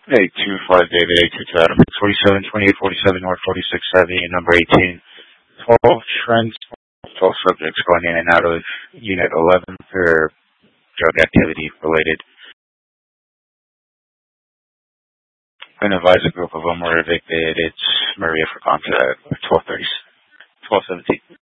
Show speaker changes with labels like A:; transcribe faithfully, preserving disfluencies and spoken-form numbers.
A: eight two five David, eight two two Adam, forty-seven twenty-eight forty-seven North, forty-six seventy, and number eighteen. twelve trends, twelve subjects going in and out of Unit eleven for drug activity related. An advisor group of them were evicted. It's Maria for contact, twelve thirty, twelve seventeen.